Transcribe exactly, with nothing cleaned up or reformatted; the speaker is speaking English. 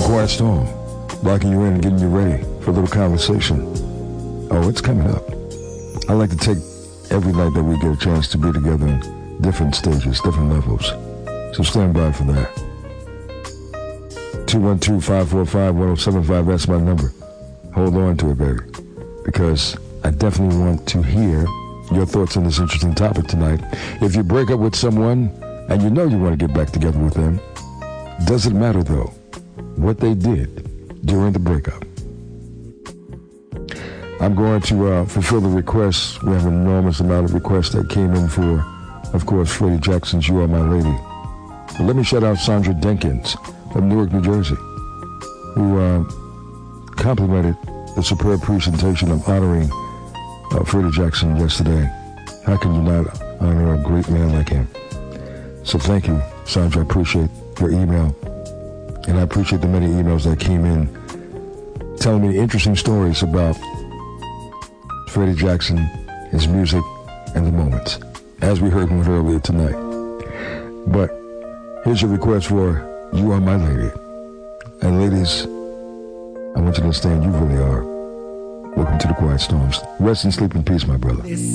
Quiet Storm, locking you in and getting you ready for a little conversation. Oh, it's coming up. I like to take every night that we get a chance to be together in different stages, different levels. So stand by for that. two one two, five four five, one oh seven five, that's my number. Hold on to it, baby, because I definitely want to hear your thoughts on this interesting topic tonight. If you break up with someone and you know you want to get back together with them, does it matter, though, what they did during the breakup? I'm going to uh, fulfill the requests. We have an enormous amount of requests that came in for, of course, Freddie Jackson's You Are My Lady. But let me shout out Sandra Denkins of Newark, New Jersey, who uh, complimented the superb presentation of honoring uh, Freddie Jackson yesterday. How can you not honor a great man like him? So thank you, Sandra. I appreciate your email. And I appreciate the many emails that came in telling me interesting stories about Freddie Jackson, his music, and the moments, as we heard one earlier tonight. But here's your request for You Are My Lady. And ladies, I want you to understand you really are. Welcome to the Quiet Storms. Rest and sleep in peace, my brother.